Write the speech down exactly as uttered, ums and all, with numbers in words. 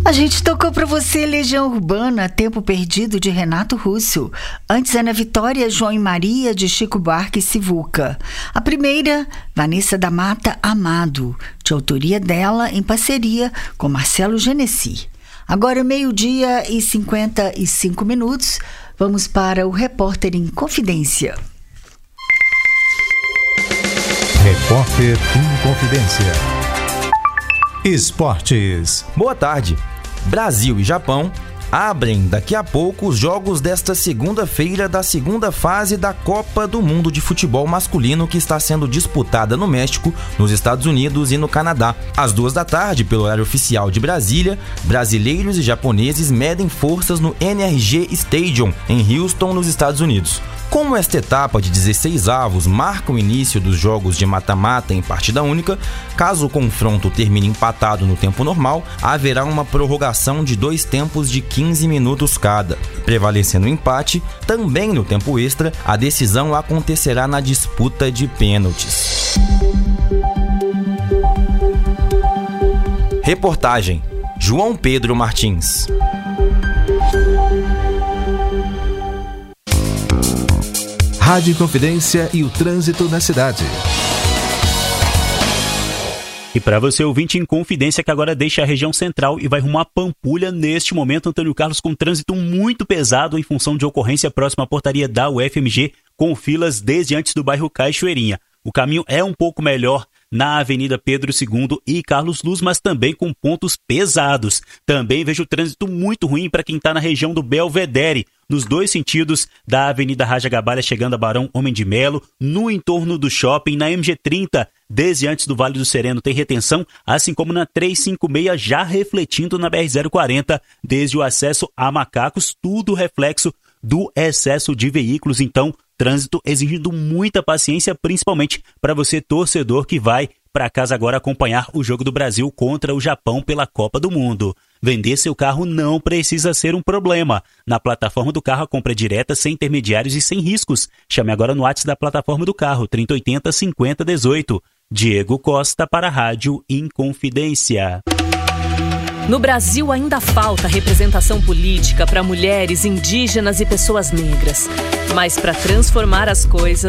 A gente tocou pra você Legião Urbana, Tempo Perdido, de Renato Russo. Antes, Ana Vitória, João e Maria, de Chico Buarque e Sivuca. A primeira, Vanessa da Mata, Amado, de autoria dela, em parceria com Marcelo Genesi. Agora, meio-dia e cinquenta e cinco minutos, vamos para o Repórter em Confidência. Repórter em Confidência. Esportes. Boa tarde. Brasil e Japão abrem daqui a pouco os jogos desta segunda-feira da segunda fase da Copa do Mundo de Futebol Masculino, que está sendo disputada no México, nos Estados Unidos e no Canadá. Às duas da tarde, pelo horário oficial de Brasília, brasileiros e japoneses medem forças no N R G Stadium, em Houston, nos Estados Unidos. Como esta etapa de dezesseis avos marca o início dos jogos de mata-mata em partida única, caso o confronto termine empatado no tempo normal, haverá uma prorrogação de dois tempos de quinze minutos cada. Prevalecendo o empate, também no tempo extra, a decisão acontecerá na disputa de pênaltis. Reportagem: João Pedro Martins. Rádio Confidência e o trânsito na cidade. E para você ouvinte em Confidência, que agora deixa a região central e vai rumo a Pampulha, neste momento, Antônio Carlos, com trânsito muito pesado em função de ocorrência próxima à portaria da U F M G, com filas desde antes do bairro Cachoeirinha. O caminho é um pouco melhor na Avenida Pedro segundo e Carlos Luz, mas também com pontos pesados. Também vejo o trânsito muito ruim para quem está na região do Belvedere, nos dois sentidos da Avenida Raja Gabalha, chegando a Barão Homem de Melo, no entorno do shopping, na M G trinta, desde antes do Vale do Sereno tem retenção, assim como na trezentos e cinquenta e seis, já refletindo na B R zero quarenta, desde o acesso a Macacos, tudo reflexo do excesso de veículos. Então, trânsito exigindo muita paciência, principalmente para você, torcedor, que vai para casa agora acompanhar o jogo do Brasil contra o Japão pela Copa do Mundo. Vender seu carro não precisa ser um problema. Na plataforma do carro, a compra é direta, sem intermediários e sem riscos. Chame agora no WhatsApp da plataforma do carro, trinta e oitenta, cinquenta, dezoito. Diego Costa para a Rádio Inconfidência. No Brasil ainda falta representação política para mulheres, indígenas e pessoas negras. Mas para transformar as coisas,